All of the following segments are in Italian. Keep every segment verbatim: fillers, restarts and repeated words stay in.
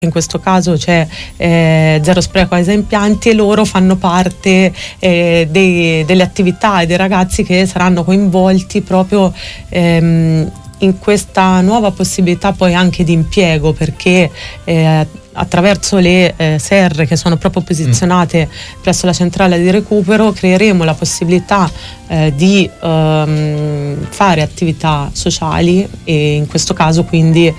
in questo caso c'è eh, Zero Spreco A I S A Impianti, e loro fanno parte eh, dei, delle attività e dei ragazzi che saranno coinvolti proprio ehm, in questa nuova possibilità poi anche di impiego, perché eh, attraverso le eh, serre che sono proprio posizionate mm. presso la centrale di recupero creeremo la possibilità eh, di ehm, fare attività sociali, e in questo caso quindi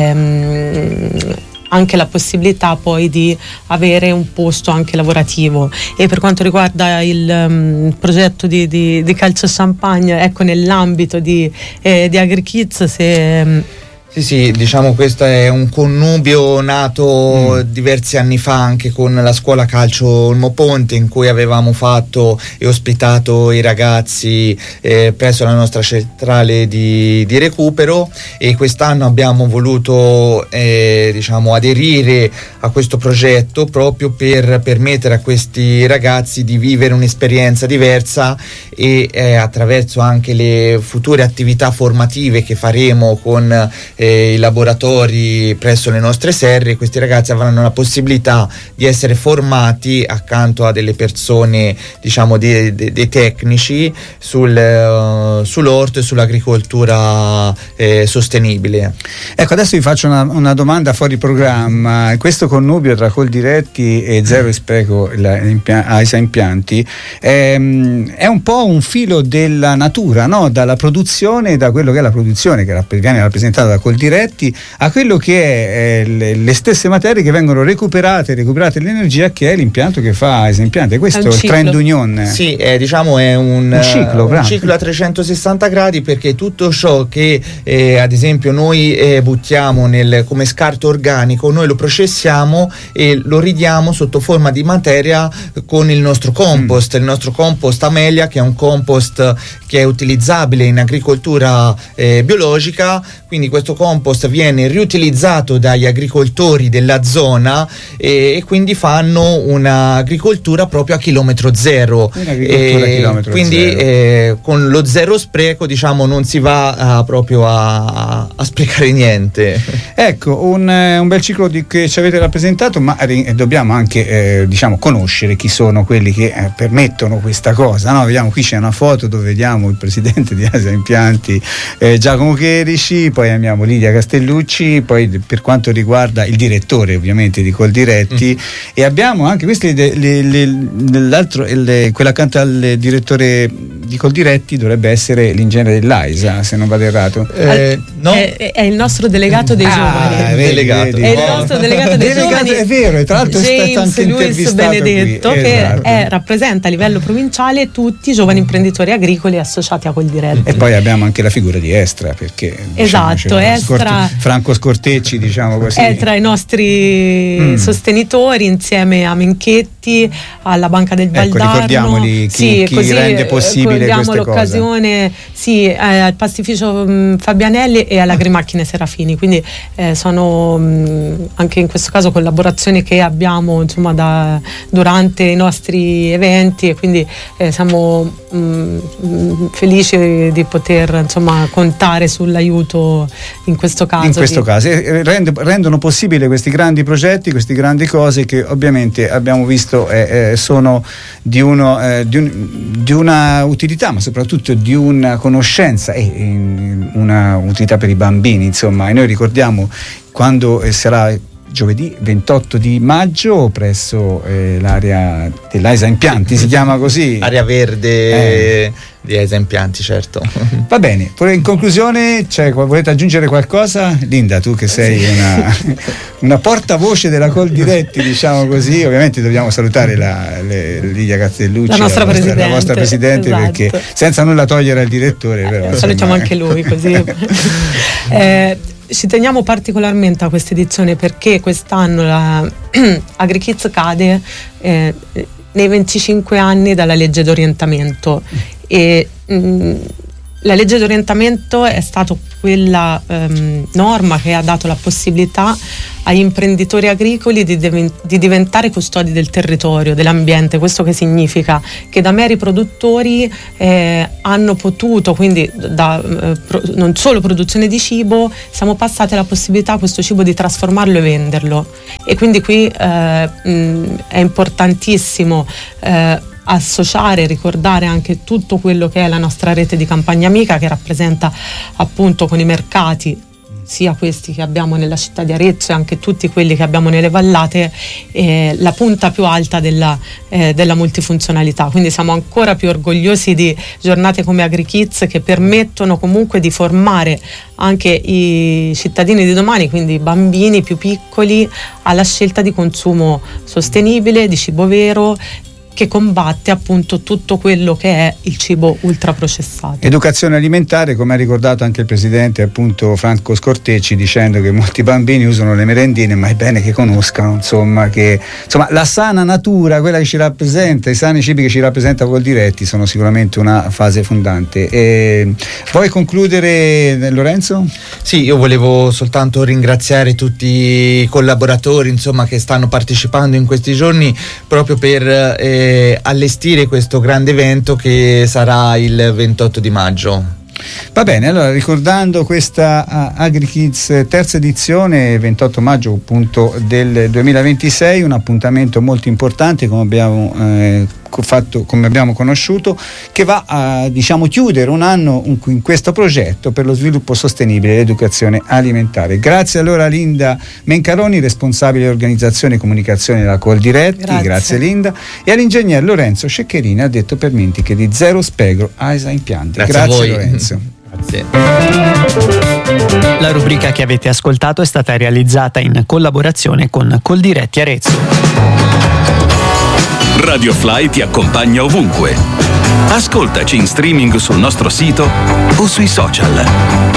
ehm, anche la possibilità poi di avere un posto anche lavorativo. E per quanto riguarda il um, progetto di, di, di calcio champagne, ecco, nell'ambito di, eh, di AgriKids, se um, Sì, sì, diciamo questo è un connubio nato mm. diversi anni fa anche con la scuola calcio Olmo Ponte, in cui avevamo fatto e ospitato i ragazzi eh, presso la nostra centrale di, di recupero, e quest'anno abbiamo voluto eh, diciamo aderire a questo progetto proprio per permettere a questi ragazzi di vivere un'esperienza diversa, e eh, attraverso anche le future attività formative che faremo con i laboratori presso le nostre serre, questi ragazzi avranno la possibilità di essere formati accanto a delle persone, diciamo dei, dei, dei tecnici sul, uh, sull'orto e sull'agricoltura eh, sostenibile. Ecco, adesso vi faccio una, una domanda fuori programma. Questo connubio tra Coldiretti e Zero Spreco A I S A Impianti è, è un po' un filo della natura, no? Dalla produzione, da quello che è la produzione che viene rappresentata da Coldiretti, a quello che è eh, le, le stesse materie che vengono recuperate, recuperate l'energia, che è l'impianto che fa A I S A Impianti. Questo è, è il trend union. Sì, è, diciamo è un, un, ciclo, un ciclo a trecentosessanta gradi, perché tutto ciò che eh, ad esempio noi eh, buttiamo nel, come scarto organico, noi lo processiamo e lo ridiamo sotto forma di materia con il nostro compost, mm. il nostro compost Amelia, che è un compost che è utilizzabile in agricoltura eh, biologica. Quindi questo compost viene riutilizzato dagli agricoltori della zona, e, e quindi fanno un'agricoltura proprio a chilometro zero. Un'agricoltura e a chilometro quindi zero. Eh, con lo zero spreco, diciamo, non si va uh, proprio a, a sprecare niente. Ecco, un, un bel ciclo di, che ci avete rappresentato, ma eh, dobbiamo anche eh, diciamo conoscere chi sono quelli che eh, permettono questa cosa, no? Vediamo, qui c'è una foto dove vediamo il presidente di A I S A Impianti, eh, Giacomo Cherici, poi abbiamo Lidia Castellucci, poi per quanto riguarda il direttore ovviamente di Coldiretti, mm. e abbiamo anche questi le, le, le, l'altro le, quella accanto al direttore di Coldiretti dovrebbe essere l'ingegnere dell'A I S A, se non vado errato. Eh, no? è, è il nostro delegato dei ah, giovani. Vedi, delegato. È il nostro delegato dei delegato, giovani. È vero, e tra l'altro James è stato anche Luis Benedetto, qui. che esatto. è, rappresenta a livello provinciale tutti i giovani imprenditori agricoli associati a Coldiretti. E poi abbiamo anche la figura di Estra, perché esatto, diciamo, Estra Scort- Franco Scortecci, diciamo così, è tra i nostri mm. sostenitori, insieme a Menchetti, alla Banca del Valdarno. Ecco, ricordiamoli chi, sì, chi così rende possibile queste l'occasione, cose. Sì, eh, al pastificio mh, Fabianelli e all'Agrimacchine Serafini, quindi eh, sono mh, anche in questo caso collaborazioni che abbiamo, insomma, da, durante i nostri eventi, e quindi eh, siamo mh, felici di poter, insomma, contare sull'aiuto in questo caso. In questo di... caso eh, rend, rendono possibile questi grandi progetti, queste grandi cose che ovviamente abbiamo visto eh, eh, sono di, uno, eh, di, un, di una utilità, ma soprattutto di una conoscenza e eh, una utilità per i bambini, insomma. E noi ricordiamo quando eh, sarà giovedì ventotto di maggio presso eh, l'area dell'A I S A Impianti, si chiama così, area verde eh. di A I S A Impianti, certo. Va bene, in conclusione, cioè, volete aggiungere qualcosa? Linda, tu che sei una, una portavoce della Coldiretti, diciamo così. Ovviamente dobbiamo salutare la, le, Lidia Castellucci, la nostra la vostra, presidente, la vostra presidente, esatto. Perché senza nulla togliere al direttore, però, eh, salutiamo anche lui, così. eh, Ci teniamo particolarmente a questa edizione perché quest'anno la AgriKids cade eh, nei venticinque anni dalla legge d'orientamento, e mh, La legge di orientamento è stata quella ehm, norma che ha dato la possibilità agli imprenditori agricoli di, de- di diventare custodi del territorio, dell'ambiente. Questo che significa? Che da meri produttori eh, hanno potuto, quindi da eh, pro- non solo produzione di cibo, siamo passati alla possibilità questo cibo di trasformarlo e venderlo. E quindi qui eh, mh, è importantissimo eh, associare, ricordare anche tutto quello che è la nostra rete di Campagna Amica, che rappresenta appunto con i mercati, sia questi che abbiamo nella città di Arezzo e anche tutti quelli che abbiamo nelle vallate, eh, la punta più alta della, eh, della multifunzionalità. Quindi siamo ancora più orgogliosi di giornate come AgriKids, che permettono comunque di formare anche i cittadini di domani, quindi i bambini più piccoli, alla scelta di consumo sostenibile, di cibo vero, che combatte appunto tutto quello che è il cibo ultraprocessato. Educazione alimentare, come ha ricordato anche il presidente appunto Franco Scortecci, dicendo che molti bambini usano le merendine, ma è bene che conoscano insomma che insomma la sana natura, quella che ci rappresenta, i sani cibi che ci rappresenta Coldiretti, sono sicuramente una fase fondante. E vuoi concludere, Lorenzo? Sì, io volevo soltanto ringraziare tutti i collaboratori insomma che stanno partecipando in questi giorni proprio per eh, allestire questo grande evento che sarà il ventotto di maggio. Va bene, allora ricordando questa uh, AgriKids terza edizione, ventotto maggio appunto del duemilaventisei, un appuntamento molto importante come abbiamo eh, fatto, come abbiamo conosciuto, che va a diciamo chiudere un anno in questo progetto per lo sviluppo sostenibile e l'educazione alimentare. Grazie allora a Linda Mencaroni, responsabile organizzazione e comunicazione della Coldiretti, grazie. grazie Linda, e all'ingegner Lorenzo Ceccherini, addetto per Mintiche di Zero Spegro A I S A Impianti. Grazie, grazie a voi. Lorenzo. Grazie. La rubrica che avete ascoltato è stata realizzata in collaborazione con Coldiretti Arezzo. Radio Fly ti accompagna ovunque. Ascoltaci in streaming sul nostro sito o sui social.